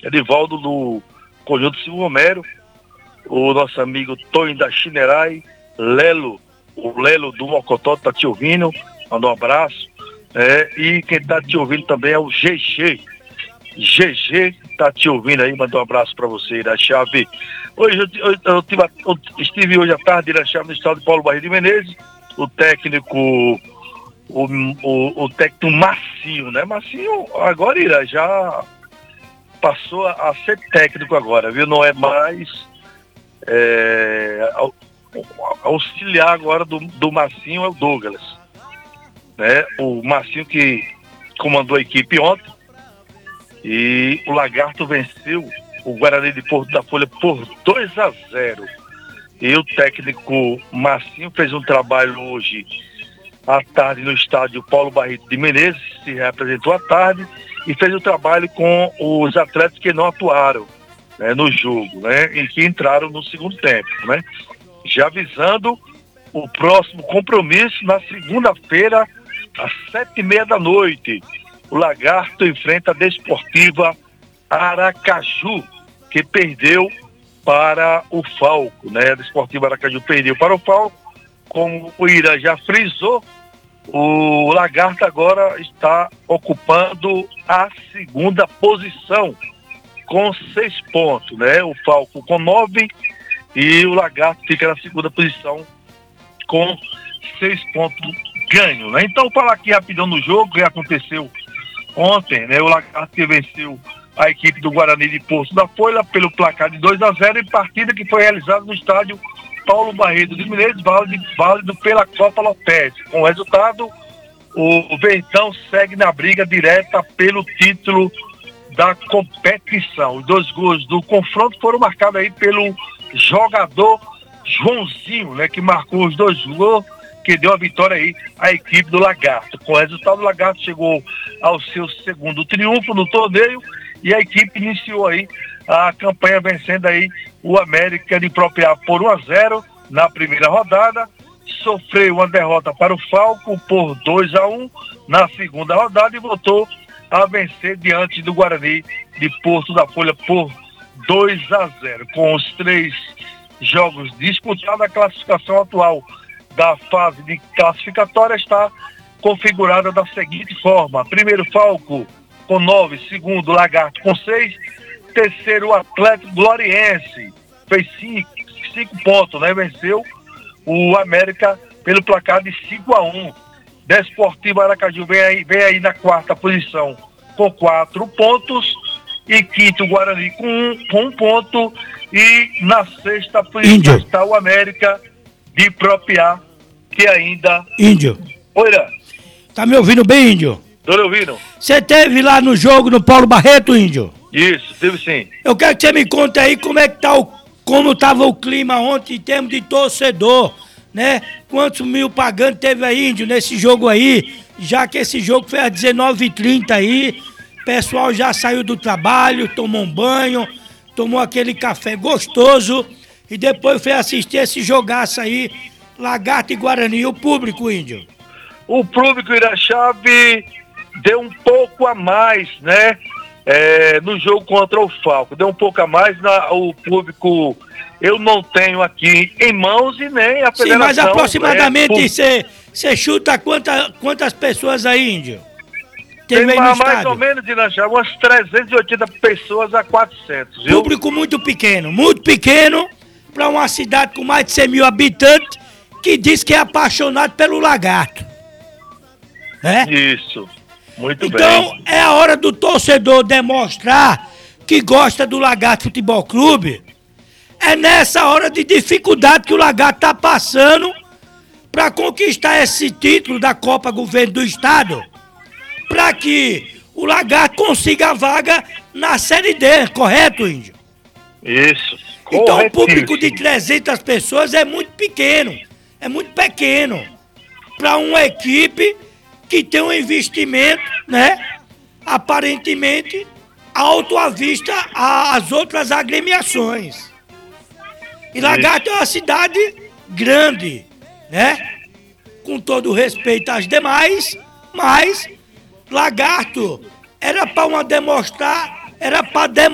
Edivaldo do Conjunto Silvio Romero, o nosso amigo Tonho da Chinerai, o Lelo do Mocotó tá te ouvindo, manda um abraço. E quem tá te ouvindo também é o GG. GG tá te ouvindo aí, manda um abraço para você, Irachave. Hoje eu estive hoje à tarde em Irachave, no estado de Paulo Barreto de Menezes, o técnico Marcinho, né? Marcinho agora já passou a ser técnico agora, viu? Não é mais auxiliar agora do Marcinho é o Douglas, né? O Marcinho que comandou a equipe ontem, e o Lagarto venceu o Guarani de Porto da Folha por 2-0. E o técnico Marcinho fez um trabalho hoje à tarde no estádio Paulo Barreto de Menezes, se representou à tarde e fez o trabalho com os atletas que não atuaram, né, no jogo, né, e que entraram no segundo tempo, né, já avisando o próximo compromisso na segunda-feira às 7h30 da noite. O Lagarto enfrenta a Desportiva Aracaju, que perdeu para o Falco, né? A Desportiva Aracaju perdeu para o Falco. Como o Ira já frisou, o Lagarto agora está ocupando a segunda posição com 6 pontos, né? O Falco com 9 e o Lagarto fica na segunda posição com 6 pontos ganho, né? Então, falar aqui rapidão no jogo que aconteceu ontem, né? O Lagarto que venceu a equipe do Guarani de Porto da Folha pelo placar de 2-0 em partida que foi realizada no estádio Paulo Barreto de Menezes, válido pela Copa Lopes. Com o resultado, o Verdão segue na briga direta pelo título da competição. Os 2 gols do confronto foram marcados aí pelo jogador Joãozinho, né? Que marcou os 2 gols, que deu a vitória aí à equipe do Lagarto. Com o resultado, o Lagarto chegou ao seu segundo triunfo no torneio e a equipe iniciou aí a campanha vencendo aí o América de Propriá por 1-0 na primeira rodada, sofreu uma derrota para o Falco por 2-1 na segunda rodada e voltou a vencer diante do Guarani de Porto da Folha por 2-0. Com os 3 jogos disputados, a classificação atual da fase de classificatória está configurada da seguinte forma: primeiro Falco com 9, segundo Lagarto com 6, terceiro Atlético Gloriense fez 5 pontos, né? Venceu o América pelo placar de 5-1. Desportivo Aracaju vem aí na 4ª posição com 4 pontos e quinto Guarani com 1 ponto e na 6ª posição está o América de Propriá, que ainda... Índio. Oi, Irã. Tá me ouvindo bem, Índio? Tô ouvindo. Você teve lá no jogo no Paulo Barreto, Índio? Isso, teve sim. Eu quero que você me conte aí como estava o clima ontem em termos de torcedor, né? Quantos mil pagantes teve aí, Índio, nesse jogo aí? Já que esse jogo foi às 19h30 aí, o pessoal já saiu do trabalho, tomou um banho, tomou aquele café gostoso e depois foi assistir esse jogaço aí, Lagarto e Guarani. E o público, Índio? O público Irachave deu um pouco a mais, né? No jogo contra o Falco, deu um pouco a mais. O público eu não tenho aqui em mãos e nem a federação. Sim, mas aproximadamente você chuta quantas pessoas aí, Índio? Tem mais ou menos, Irachave, umas 380 pessoas a 400, viu? Público muito pequeno para uma cidade com mais de 100 mil habitantes que diz que é apaixonado pelo Lagarto. Né? Isso, muito bem. Então é a hora do torcedor demonstrar que gosta do Lagarto Futebol Clube. É nessa hora de dificuldade que o Lagarto está passando para conquistar esse título da Copa Governo do Estado, para que o Lagarto consiga a vaga na Série D, correto, Índio? Isso, então o público de 300 pessoas é muito pequeno para uma equipe que tem um investimento, né, aparentemente alto à vista às outras agremiações. E Lagarto é uma cidade grande, né, com todo respeito às demais, mas Lagarto era para demonstrar